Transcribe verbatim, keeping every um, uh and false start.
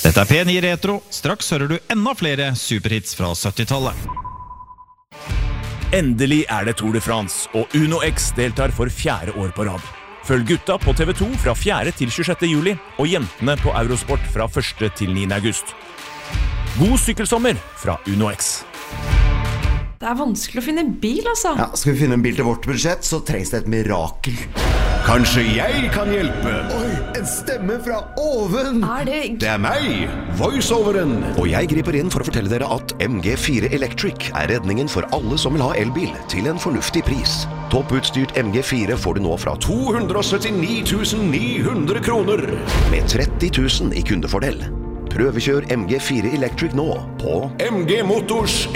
Dette er P ni Retro. Straks hører du enda flere superhits fra syttitallet. Endelig er det Tour de France, og Uno X deltar for fjerde år på rad. Følg gutta på T V to fra fjerde til tjuesjette juli, og jentene på Eurosport fra første til niende august. God sykkelsommer fra Uno X. Det er vanskelig å finne en bil, altså. Ja, skal vi finne en bil til vårt budsjett, så trengs det et mirakel. Kanskje jeg kan hjelpe? Oi, en stemme fra oven! Er det... Det er meg, voiceoveren. Og jeg griper inn for å fortelle dere at M G fire Electric er redningen for alle som vil ha elbil til en fornuftig pris. Topputstyrt M G fire får du nå fra to hundre syttini tusen ni hundre kroner. med tretti tusen i kundefordel. Prøvekjør M G fire Electric nå på M G Motors